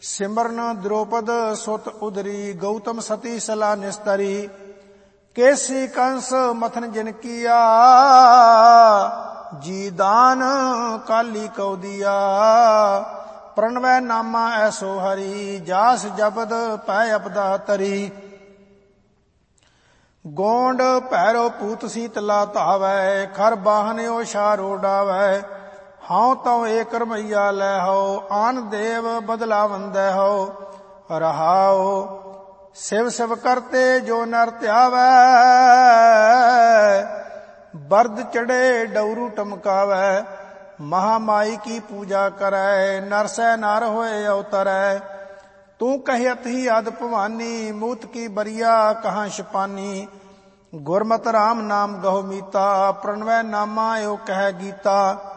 सिमरन द्रौपद सुत उदरी, गौतम सती सला निस्तरी, केसी कंस मथन जिन किया, जी दान काली कौ दिया। प्रणवै नामा ऐसो हरि, जास जपद पै अपदा तरी। गोंड भैरो पूत सीतला धावै, खर बाहन्यो शारो डावै। हाँ तौ एक रमैया लै हो, आन देव बदला वंदै हो। रहाओ शिव शिव करते जो नर त्यावै, बरद चढ़े डौरू टमकावै। महामाई की पूजा करै, नर सै नर होए अवतरै। तू कहत ही अद भवानी, मूत की बरिया कहाँ छपानी। गुरमत राम नाम गहो मीता, प्रणवै नामा यो कह गीता।